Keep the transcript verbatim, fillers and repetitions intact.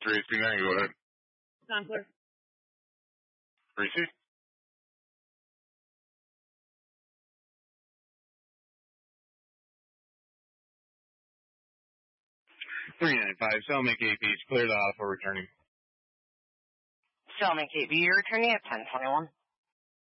three eight two nine, go ahead. Sound clear. Receive. three nine five, Selma K P, cleared off for returning. Selma K P, you're returning at ten twenty-one.